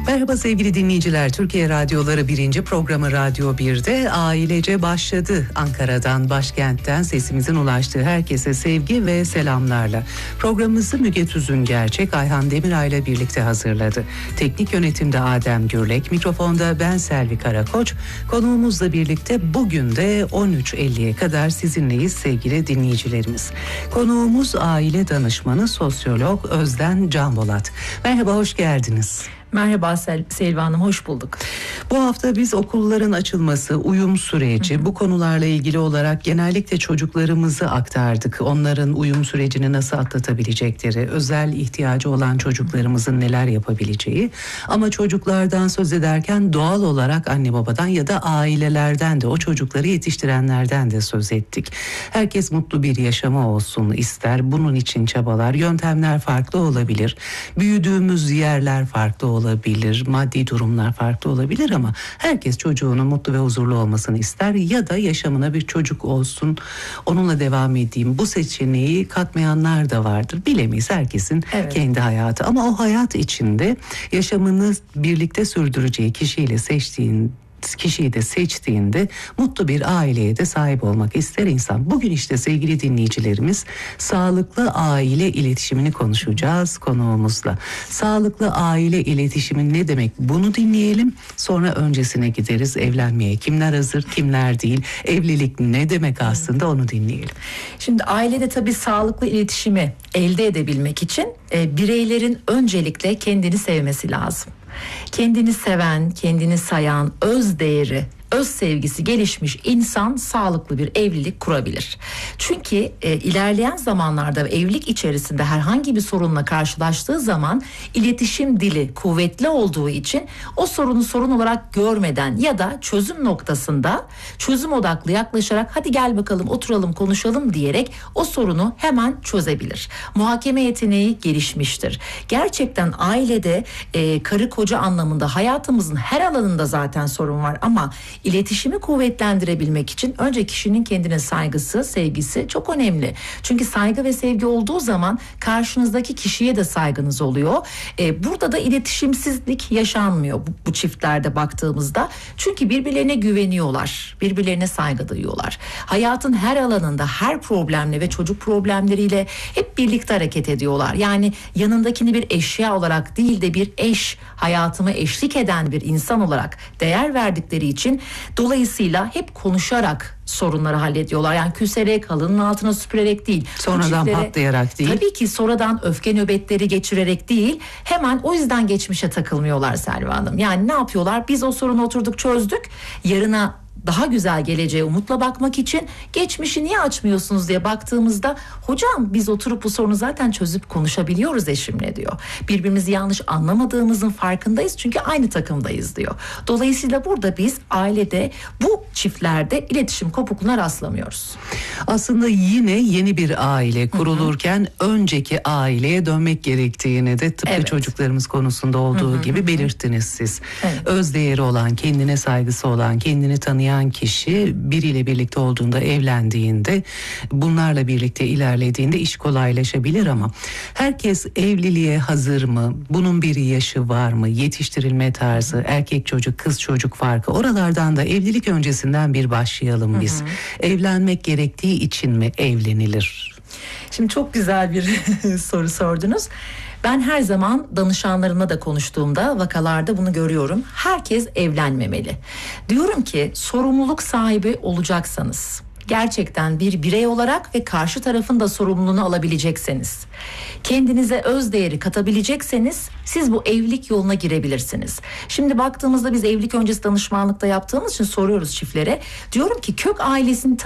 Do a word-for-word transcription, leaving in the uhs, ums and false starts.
Merhaba sevgili dinleyiciler. Türkiye Radyoları birinci programı Radyo bir'de ailece başladı. Ankara'dan, başkentten sesimizin ulaştığı herkese sevgi ve selamlarla. Programımızı Müge Tüzün Gerçek, Ayhan Demiray ile birlikte hazırladı. Teknik yönetimde Adem Gürlek, mikrofonda ben Selvi Karakoç. Konuğumuzla birlikte bugün de on üç elliye kadar sizinleyiz sevgili dinleyicilerimiz. Konuğumuz aile danışmanı sosyolog Özden Canbolat. Merhaba, hoş geldiniz. Merhaba Sel- Selvi Hanım, hoş bulduk. Bu hafta biz okulların açılması, uyum süreci, hı hı. bu konularla ilgili olarak genellikle çocuklarımızı aktardık. Onların uyum sürecini nasıl atlatabilecekleri, özel ihtiyacı olan çocuklarımızın neler yapabileceği. Ama çocuklardan söz ederken doğal olarak anne babadan ya da ailelerden de, o çocukları yetiştirenlerden de söz ettik. Herkes mutlu bir yaşamı olsun ister. Bunun için çabalar, yöntemler farklı olabilir. Büyüdüğümüz yerler farklı olabilir. olabilir, maddi durumlar farklı olabilir ama herkes çocuğunun mutlu ve huzurlu olmasını ister ya da yaşamına bir çocuk olsun, onunla devam edeyim. Bu seçeneği katmayanlar da vardır. Bilemeyiz, herkesin evet. kendi hayatı, ama o hayat içinde yaşamını birlikte sürdüreceği kişiyle seçtiğin kişiyi de seçtiğinde mutlu bir aileye de sahip olmak ister insan. Bugün işte sevgili dinleyicilerimiz, sağlıklı aile iletişimini konuşacağız konuğumuzla. Sağlıklı aile iletişimi ne demek? Bunu dinleyelim. Sonra öncesine gideriz. Evlenmeye kimler hazır, kimler değil? Evlilik ne demek aslında, onu dinleyelim. Şimdi ailede tabii sağlıklı iletişimi elde edebilmek için e, bireylerin öncelikle kendini sevmesi lazım. Kendini seven, kendini sayan, öz değeri, öz sevgisi gelişmiş insan sağlıklı bir evlilik kurabilir. Çünkü e, ilerleyen zamanlarda evlilik içerisinde herhangi bir sorunla karşılaştığı zaman iletişim dili kuvvetli olduğu için o sorunu sorun olarak görmeden ya da çözüm noktasında çözüm odaklı yaklaşarak hadi gel bakalım oturalım konuşalım diyerek o sorunu hemen çözebilir. Muhakeme yeteneği gelişmiştir. Gerçekten ailede e, karı koca anlamında hayatımızın her alanında zaten sorun var ama İletişimi kuvvetlendirebilmek için önce kişinin kendine saygısı, sevgisi çok önemli. Çünkü saygı ve sevgi olduğu zaman karşınızdaki kişiye de saygınız oluyor. Ee, burada da iletişimsizlik yaşanmıyor bu, bu çiftlerde baktığımızda. Çünkü birbirlerine güveniyorlar, birbirlerine saygı duyuyorlar. Hayatın her alanında, her problemle ve çocuk problemleriyle hep birlikte hareket ediyorlar. Yani yanındakini bir eşya olarak değil de bir eş, hayatıma eşlik eden bir insan olarak değer verdikleri için dolayısıyla hep konuşarak sorunları hallediyorlar. Yani küserek, halının altına süpürerek değil. Sonradan çiftlere, patlayarak değil. Tabii ki sonradan öfke nöbetleri geçirerek değil. Hemen o yüzden geçmişe takılmıyorlar Selvi Hanım. Yani ne yapıyorlar? Biz o sorunu oturduk, çözdük. Yarına daha güzel geleceğe umutla bakmak için geçmişi niye açmıyorsunuz diye baktığımızda, hocam biz oturup bu sorunu zaten çözüp konuşabiliyoruz eşimle diyor. Birbirimizi yanlış anlamadığımızın farkındayız çünkü aynı takımdayız diyor. Dolayısıyla burada biz ailede bu çiftlerde iletişim kopukluğuna rastlamıyoruz. Aslında yine yeni bir aile kurulurken hı hı. önceki aileye dönmek gerektiğini de tıpkı evet. çocuklarımız konusunda olduğu hı hı. gibi belirttiniz siz. Evet. Özdeğeri olan, kendine saygısı olan, kendini tanıyan kişi biriyle birlikte olduğunda, evlendiğinde, bunlarla birlikte ilerlediğinde iş kolaylaşabilir ama herkes evliliğe hazır mı? Bunun bir yaşı var mı? Yetiştirilme tarzı, erkek çocuk, kız çocuk farkı. Oralardan da evlilik öncesinden bir başlayalım biz. Hı hı. Evlenmek gerektiği için mi evlenilir? Şimdi çok güzel bir soru sordunuz. Ben her zaman danışanlarımla da konuştuğumda, vakalarda bunu görüyorum. Herkes evlenmemeli. Diyorum ki sorumluluk sahibi olacaksanız, gerçekten bir birey olarak ve karşı tarafın da sorumluluğunu alabilecekseniz, kendinize öz değeri katabilecekseniz siz bu evlilik yoluna girebilirsiniz. Şimdi baktığımızda biz evlilik öncesi danışmanlıkta yaptığımız için soruyoruz çiftlere. Diyorum ki kök ailesini